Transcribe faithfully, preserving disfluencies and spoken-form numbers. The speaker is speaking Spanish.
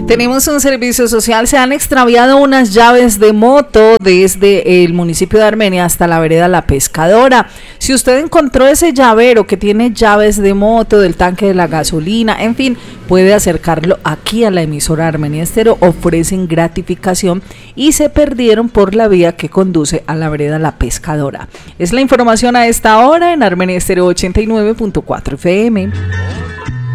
Tenemos un servicio social. Se han extraviado unas llaves de moto desde el municipio de Armenia hasta la vereda La Pescadora. Si usted encontró ese llavero que tiene llaves de moto, del tanque de la gasolina, en fin, puede acercarlo aquí a la emisora Armenia Estéreo. Ofrecen gratificación y se perdieron por la vía que conduce a la vereda La Pescadora. Es la información a esta hora en Armenia Estéreo ochenta y nueve punto cuatro F M.